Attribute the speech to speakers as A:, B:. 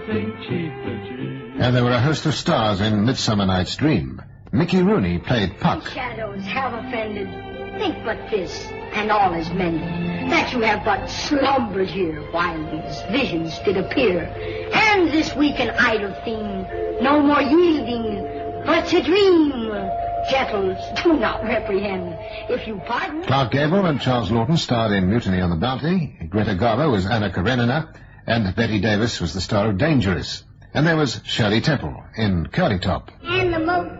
A: And there were a host of stars in Midsummer Night's Dream. Mickey Rooney played Puck.
B: Shadows have offended. Think but this, and all is mended, that you have but slumbered here while these visions did appear. And this weak and idle theme, no more yielding, but to dream. Gentles, do not reprehend, if you pardon.
A: Clark Gable and Charles Lawton starred in Mutiny on the Bounty. Greta Garbo was Anna Karenina, and Betty Davis was the star of Dangerous. And there was Shirley Temple in Curly Top.
B: And the